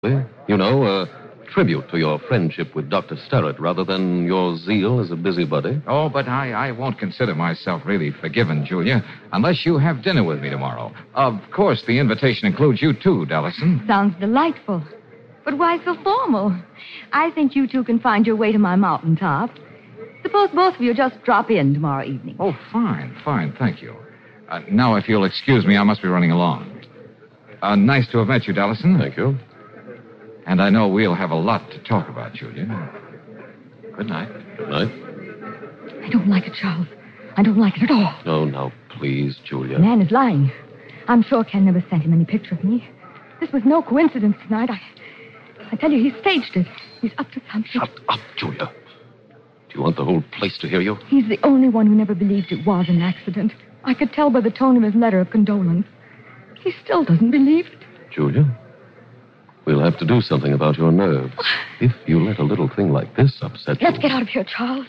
You know, a tribute to your friendship with Dr. Sterrett rather than your zeal as a busybody. Oh, but I won't consider myself really forgiven, Julia, unless you have dinner with me tomorrow. Of course, the invitation includes you too, Dellison. Sounds delightful. But why so formal? I think you two can find your way to my mountaintop. Suppose both of you just drop in tomorrow evening. Oh, fine, thank you. Now, if you'll excuse me, I must be running along. Nice to have met you, Dellison. Thank you. And I know we'll have a lot to talk about, Julia. Good night. Good night. I don't like it, Charles. I don't like it at all. Oh, now, please, Julia. The man is lying. I'm sure Ken never sent him any picture of me. This was no coincidence tonight. I tell you, he staged it. He's up to something. Shut up, Julia. Do you want the whole place to hear you? He's the only one who never believed it was an accident. I could tell by the tone of his letter of condolence. He still doesn't believe it. Julia, we'll have to do something about your nerves. If you let a little thing like this upset you... Let's get out of here, Charles.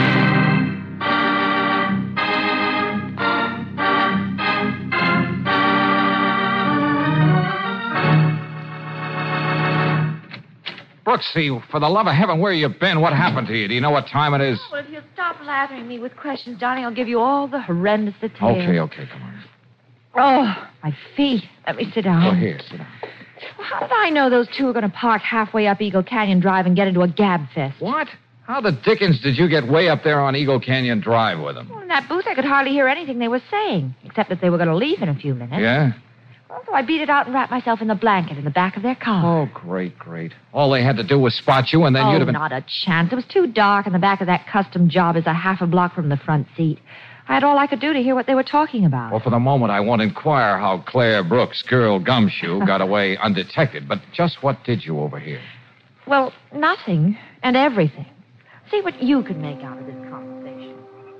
Brooksy, for the love of heaven, where you been? What happened to you? Do you know what time it is? Well, if you'll stop lathering me with questions, Johnny, I'll give you all the horrendous details. Okay, come on. Oh, my feet. Let me sit down. Oh, here, sit down. Well, how did I know those two were going to park halfway up Eagle Canyon Drive and get into a gab fest? What? How the dickens did you get way up there on Eagle Canyon Drive with them? Well, in that booth, I could hardly hear anything they were saying, except that they were going to leave in a few minutes. Yeah? Well, so I beat it out and wrapped myself in the blanket in the back of their car. Oh, great. All they had to do was spot you, and then you'd have been... not a chance. It was too dark, and the back of that custom job is a half a block from the front seat. I had all I could do to hear what they were talking about. Well, for the moment, I won't inquire how Claire Brooks, girl Gumshoe, got away undetected. But just what did you overhear? Well, nothing and everything. See what you can make out of this conversation.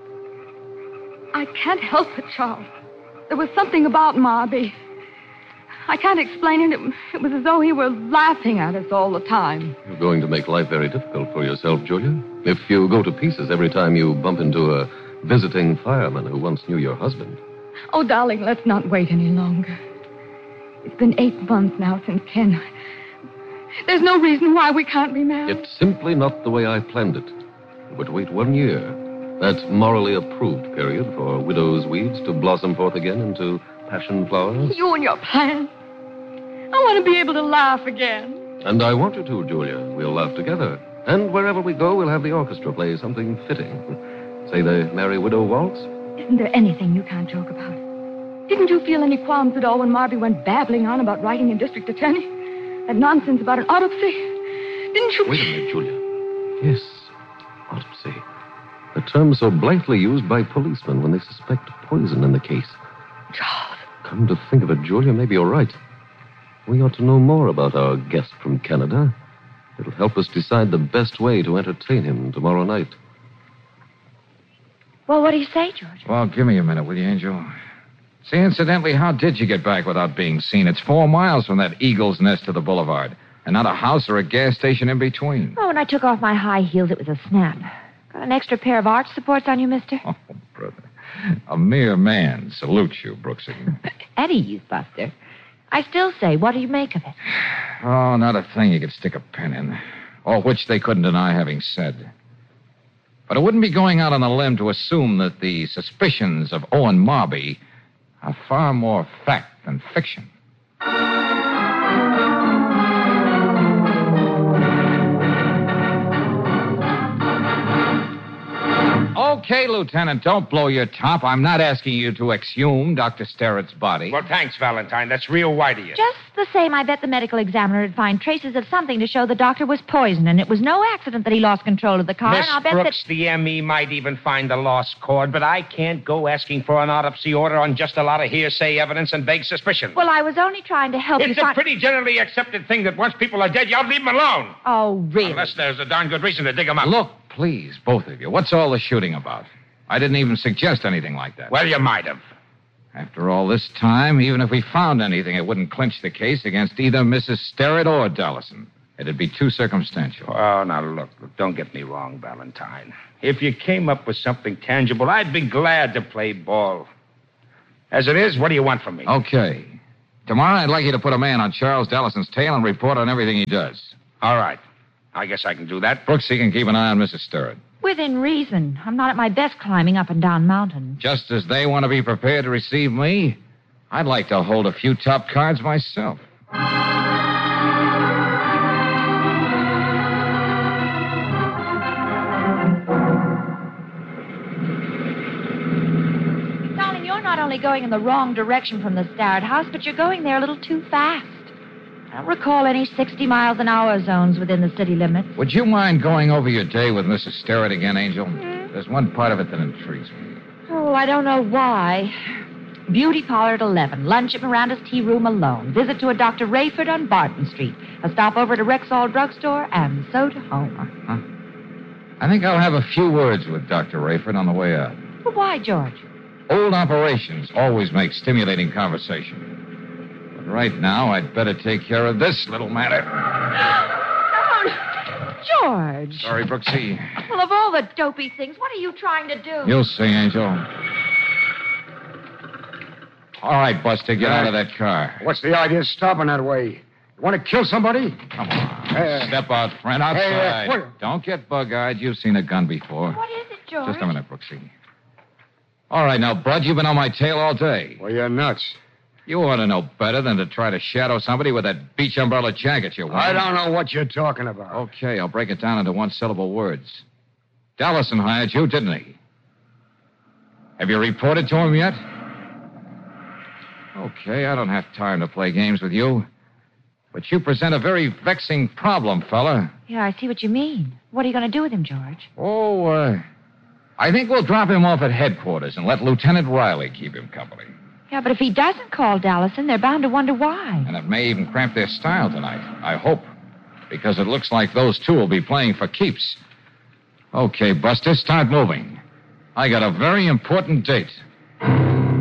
I can't help it, Charles. There was something about Marby. I can't explain it. It was as though he were laughing at us all the time. You're going to make life very difficult for yourself, Julia. If you go to pieces every time you bump into a visiting fireman who once knew your husband. Oh, darling, let's not wait any longer. It's been 8 months now since Ken. There's no reason why we can't be married. It's simply not the way I planned it. We're to wait 1 year. That morally approved period for widow's weeds to blossom forth again into passion flowers. You and your plans. I want to be able to laugh again. And I want you to, Julia. We'll laugh together. And wherever we go, we'll have the orchestra play something fitting. Say the Merry Widow Waltz. Isn't there anything you can't joke about? Didn't you feel any qualms at all when Marby went babbling on about writing a district attorney? That nonsense about an autopsy? Didn't you... Wait a minute, Julia. Yes, autopsy. A term so blankly used by policemen when they suspect poison in the case. Charles. Come to think of it, Julia, maybe you're right. We ought to know more about our guest from Canada. It'll help us decide the best way to entertain him tomorrow night. Well, what do you say, George? Well, give me a minute, will you, Angel? See, incidentally, how did you get back without being seen? It's 4 miles from that Eagle's Nest to the boulevard, and not a house or a gas station in between. Oh, when I took off my high heels, it was a snap. Got an extra pair of arch supports on you, mister? Oh, brother. A mere man salutes you, Brooksy. Eddie, Buster. I still say, what do you make of it? Oh, not a thing you could stick a pin in. All which they couldn't deny having said. But it wouldn't be going out on a limb to assume that the suspicions of Owen Marby are far more fact than fiction. Okay, Lieutenant, don't blow your top. I'm not asking you to exhume Dr. Sterrett's body. Well, thanks, Valentine. That's real white of you. Just the same, I bet the medical examiner would find traces of something to show the doctor was poisoned, and it was no accident that he lost control of the car. Miss and I'll bet Brooks, the M.E. might even find the lost cord, but I can't go asking for an autopsy order on just a lot of hearsay evidence and vague suspicion. Well, I was only trying to help you It's a pretty generally accepted thing that once people are dead, you ought to leave them alone. Oh, really? Unless there's a darn good reason to dig them up. Look, please, both of you, what's all the shooting about? I didn't even suggest anything like that. Well, you might have. After all this time, even if we found anything, it wouldn't clinch the case against either Mrs. Sterrett or Dellison. It'd be too circumstantial. Oh, now, look, don't get me wrong, Valentine. If you came up with something tangible, I'd be glad to play ball. As it is, what do you want from me? Okay. Tomorrow, I'd like you to put a man on Charles Dallason's tail and report on everything he does. All right. I guess I can do that. Brooksy can keep an eye on Mrs. Stirrett. Within reason. I'm not at my best climbing up and down mountains. Just as they want to be prepared to receive me, I'd like to hold a few top cards myself. Darling, you're not only going in the wrong direction from the Starrett house, but you're going there a little too fast. I don't recall any 60 miles an hour zones within the city limits. Would you mind going over your day with Mrs. Stirrett again, Angel? There's one part of it that intrigues me. Oh, I don't know why. Beauty parlor at 11. Lunch at Miranda's tea room alone. Visit to a Dr. Rayford on Barton Street. A stop over to Rexall Drugstore, and so to Homer. Huh? I think I'll have a few words with Dr. Rayford on the way out. Well, why, George? Old operations always make stimulating conversation. But right now, I'd better take care of this little matter. George. Sorry, Brooksy. Well, of all the dopey things, what are you trying to do? You'll see, Angel. All right, Buster, get out of that car. What's the idea of stopping that way? You want to kill somebody? Come on. Step out, friend, outside. what? Don't get bug-eyed. You've seen a gun before. What is it, George? Just a minute, Brooksy. All right, now, Bud, you've been on my tail all day. Well, you're nuts. You ought to know better than to try to shadow somebody with that beach umbrella jacket you're wearing. I don't know what you're talking about. Okay, I'll break it down into one-syllable words. Dallison hired you, didn't he? Have you reported to him yet? Okay, I don't have time to play games with you. But you present a very vexing problem, fella. Yeah, I see what you mean. What are you going to do with him, George? I think we'll drop him off at headquarters and let Lieutenant Riley keep him company. Yeah, but if he doesn't call Dallison, they're bound to wonder why. And it may even cramp their style tonight. I hope. Because it looks like those two will be playing for keeps. Okay, Buster, start moving. I got a very important date.